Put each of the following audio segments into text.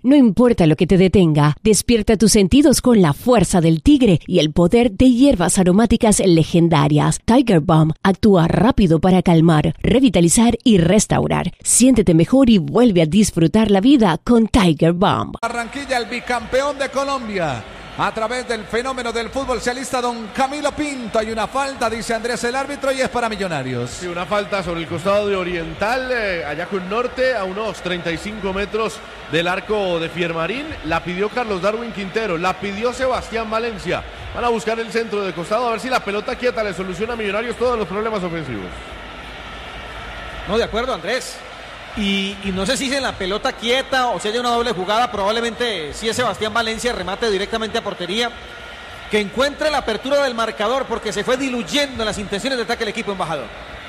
No importa lo que te detenga, despierta tus sentidos con la fuerza del tigre y el poder de hierbas aromáticas legendarias. Tiger Balm actúa rápido para calmar, revitalizar y restaurar. Siéntete mejor y vuelve a disfrutar la vida con Tiger Balm. Barranquilla, el bicampeón de Colombia. A través del fenómeno del fútbol se alista don Camilo Pinto. Hay una falta, dice Andrés el árbitro, y es para Millonarios. Sí, una falta sobre el costado de Oriental, allá con Norte, a unos 35 metros del arco de Fiermarín. La pidió Carlos Darwin Quintero, la pidió Sebastián Valencia. Van a buscar el centro de costado, a ver si la pelota quieta le soluciona a Millonarios todos los problemas ofensivos. No, de acuerdo, Andrés. Y no sé si es en la pelota quieta o si hay una doble jugada, probablemente sí es Sebastián Valencia, remate directamente a portería, que encuentre la apertura del marcador porque se fue diluyendo las intenciones de ataque del equipo embajador.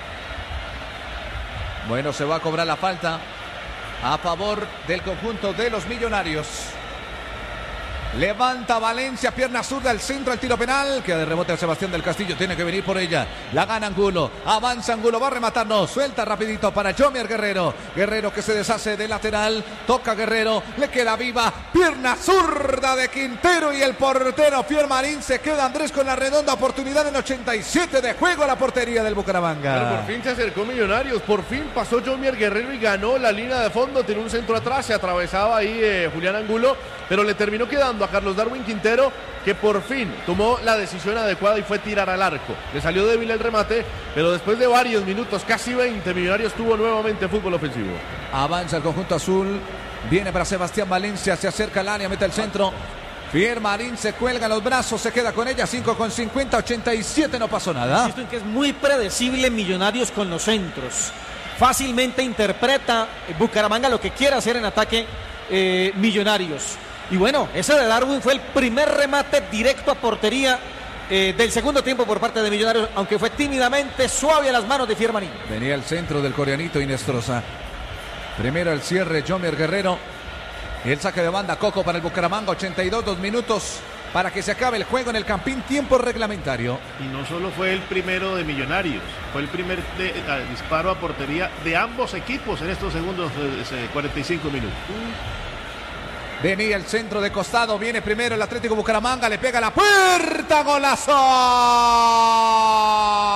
Bueno, se va a cobrar la falta a favor del conjunto de los Millonarios. Levanta Valencia, pierna zurda, el centro, al tiro penal. Queda de rebote a Sebastián del Castillo, tiene que venir por ella. La gana Angulo, avanza Angulo, va a rematar, no, suelta rapidito para Jomier Guerrero. Guerrero que se deshace de lateral, toca Guerrero, le queda viva, pierna zurda de Quintero y el portero Fiermarín se queda, Andrés, con la redonda oportunidad en 87 de juego a la portería del Bucaramanga. Pero por fin se acercó Millonarios, por fin pasó Jomier Guerrero y ganó la línea de fondo, tiene un centro atrás, se atravesaba ahí Julián Angulo, pero le terminó quedando a Carlos Darwin Quintero, que por fin tomó la decisión adecuada y fue tirar al arco. Le salió débil el remate, pero después de varios minutos, casi 20, Millonarios tuvo nuevamente fútbol ofensivo. Avanza el conjunto azul, viene para Sebastián Valencia, se acerca al área, mete el centro. Fiermarín se cuelga los brazos, se queda con ella, 5:50, 87, no pasó nada. Insisto en que es muy predecible Millonarios con los centros. Fácilmente interpreta Bucaramanga lo que quiere hacer en ataque Millonarios. Y bueno, ese de Darwin fue el primer remate directo a portería del segundo tiempo por parte de Millonarios, aunque fue tímidamente suave a las manos de Fiermarín. Venía el centro del coreanito Inestrosa. Primero el cierre, Jomier Guerrero. El saque de banda, Coco para el Bucaramanga, 82, 2 minutos para que se acabe el juego en el Campín, tiempo reglamentario. Y no solo fue el primero de Millonarios, fue el primer disparo a portería de ambos equipos en estos segundos 45 minutos. Venía el centro de costado, viene primero el Atlético Bucaramanga, le pega a la puerta, golazo.